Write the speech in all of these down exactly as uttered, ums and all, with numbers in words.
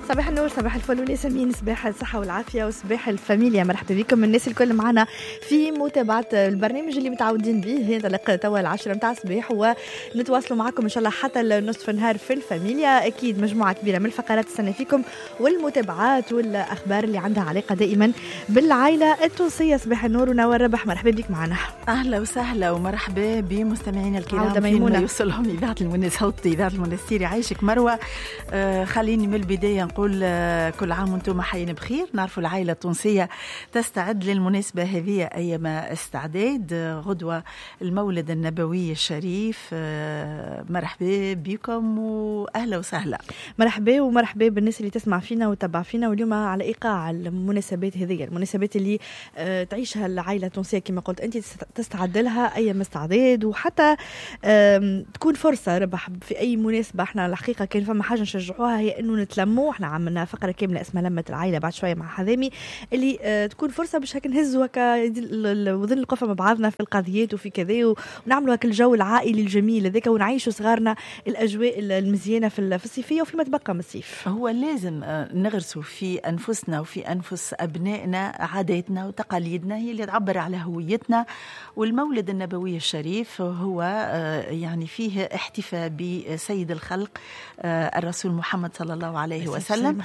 صباح النور، صباح الفل والياسمين، صباح الصحة والعافية وصباح الفاميليا. مرحبا بكم الناس الكل معنا في متابعة البرنامج اللي متعودين به. ينطلق توا العشرة متاع الصباح ونتواصلوا معكم إن شاء الله حتى النصف النهار في الفاميليا. أكيد مجموعة كبيرة من الفقرات تستنى فيكم والمتابعات والأخبار اللي عندها علاقة دائما بالعائلة التونسية. صباح النور ونور ربح، مرحبا بك معنا. أهلا وسهلا ومرحبا بمستمعينا الكرام فيما يوصلهم إذاعة المونس، صوت إذاعة المونستير. عايشك مروة. آه خليني من البداية نقول آه كل عام وانتم حيين بخير. نعرفوا العائلة التونسية تستعد للمناسبة هذه أيما استعداد. آه غدوة المولد النبوي الشريف. آه مرحبا بكم وأهلا وسهلا. مرحبا ومرحبا بالناس اللي تسمع فينا وتتابع فينا. واليوم على إيقاع المناسبات هذه، المناسبات اللي آه تعيشها العائلة التونسية كما قلت أنت، تستعد لها أيما استعداد، وحتى آه تكون فرصة ربح في أي مناسبة. احنا الحقيقة كان فما حاجة نشجعوها، هي انه نتلموا. احنا عملنا فقره كامله اسمها لمه العائله بعد شويه مع حذامي، اللي اه تكون فرصه باش هكا نهزوا هكا وذن القفه مع بعضنا في القضيات وفي كذا، ونعملوا هكا الجو العائلي الجميل هذاك، ونعيشوا صغارنا الاجواء المزيانه في الصيفيه وفيما تبقى من الصيف. هو لازم نغرسوا في انفسنا وفي انفس ابنائنا عاداتنا وتقاليدنا، هي اللي تعبر على هويتنا. والمولد النبوي الشريف هو يعني فيه احتفاء بسيد الخلق الرسول محمد صلى الله عليه وسلم،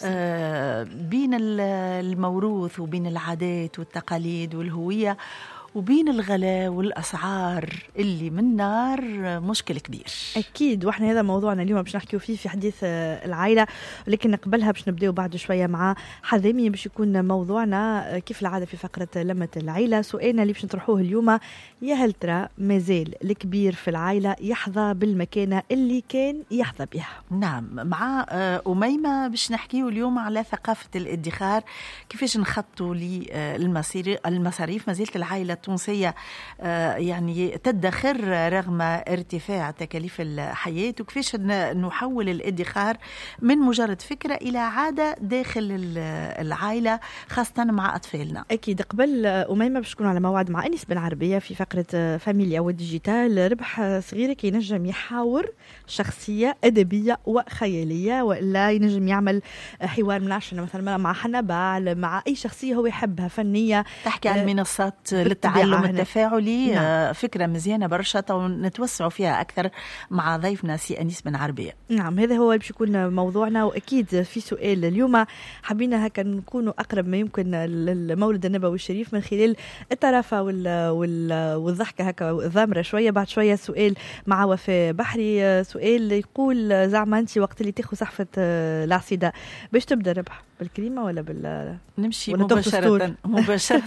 بين الموروث وبين العادات والتقاليد والهوية وبين الغلاء والأسعار اللي من نار مشكل كبير. أكيد، وإحنا هذا موضوعنا اليوم باش نحكيو فيه في حديث العائلة، لكن قبلها باش نبداو بعد شوية مع حذامي باش يكون موضوعنا كيف العادة في فقرة لمة العائلة. سؤالنا اللي باش نطرحوه اليوم، يا هل ترى مازال الكبير في العائلة يحظى بالمكانة اللي كان يحظى بها؟ نعم، مع أميمة باش نحكيو اليوم على ثقافة الادخار، كيفاش نخطوا للمصاريف. مازالت العائلة التونسية يعني تدخر رغم ارتفاع تكاليف الحياة، وكيفاش نحول الادخار من مجرد فكرة إلى عادة داخل العائلة خاصة مع أطفالنا. أكيد. قبل أميمة باش نكون على موعد مع أنيس بن عربية في فقرة فاميليا والديجيتال. ربح صغير كي ينجم يحاور شخصية أدبية وخيالية، وإلا ينجم يعمل حوار منعشن مثلا مع حنا بعل، مع أي شخصية هو يحبها فنية، تحكي عن منصات للتعلم التفاعلي. نعم. فكرة مزيانة برشا، ونتوسعوا فيها أكثر مع ضيفنا سي أنيس بن عربية. نعم، هذا هو باش يكون موضوعنا. وأكيد في سؤال اليوم حبينا هكا نكونوا أقرب ما يمكن للمولد النبوي الشريف من خلال الطرافة وال... وال... والضحكة هكا ضامرة شوية. بعد شوية سؤال مع وفاء بحري، سؤال يقول زعما أنت وقت اللي تاخذ صحفة العصيدة باش تبدأ ربح بالكريمة ولا بال نمشي مباشرة مباشرة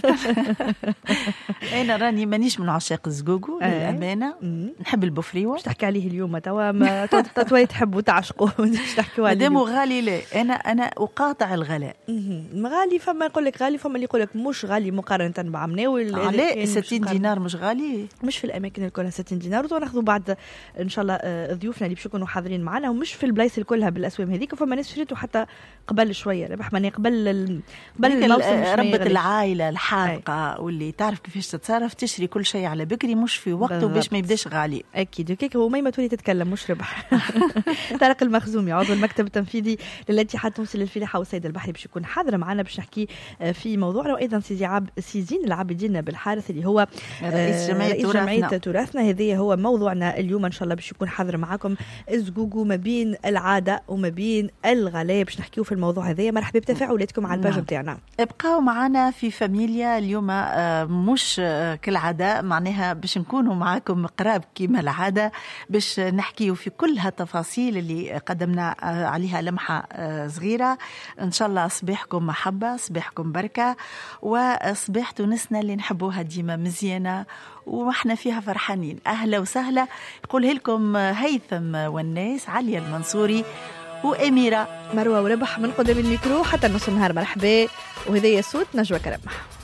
أنا راني مانيش من عشاق الزقوقو للأمانة. نحب البوفريوة. باش تحكي عليه اليوم توا ما توا تحبوا تعشقوا باش تحكيوا عليه. مادامو غالي لا، أنا أنا أقاطع الغلاء. غالي، فما يقول لك غالي، فما اللي يقول لك مش غالي مقارنة مع مناول. لا، ستين دينار مش غالي، مش في الأماكن الكلها ستين دينار. وناخذوا بعد إن شاء الله ضيوفنا اللي باش يكونوا حاضرين معنا، ومش في البلايص الكلها بالأسواق هذيك. وفما ناس شريتوا حتى قبل شوية ربح ماني قبل ال... قبل الموسم. ربة العائلة الحاذقة واللي تعرف كيفاش تتصرف، تشري كل شيء على بكري مش في وقته باش ما يبداش غالي. أكيد. وكيك هو ما تولي تتكلم مش ربح. طارق المخزومي عضو المكتب التنفيذي للاتحاد التونسي للفلاحة والصيد البحري باش يكون حاضر معنا باش نحكي في موضوعنا. وأيضا سيدي عب سيزين العابدين بالحارث اللي هو رئيس جمعية تراثنا. هذه هو موضوعنا اليوم إن شاء الله باش يكون حاضر معكم. الزقوقو ما بين العادة وما بين الغلاء باش نحكيو في الموضوع هذا. مرحبا بتفاعلاتكم على الباج نتاعنا. ابقاو معنا في فاميليا اليوم، مش كالعادة، معناها باش نكونوا معاكم قراب كما العادة باش نحكيو في كل هالتفاصيل اللي قدمنا عليها لمحة صغيرة. إن شاء الله صباحكم محبة، صباحكم بركة، وصباح تونسنا اللي نحبوها ديما مزيانة وإحنا فيها فرحانين. أهلا وسهلا. يقولها لكم هيثم والناس، عليا المنصوري وأميرة مروة وربح من قدام الميكرو حتى نص النهار. مرحبا، وهذا صوت نجوى كرم.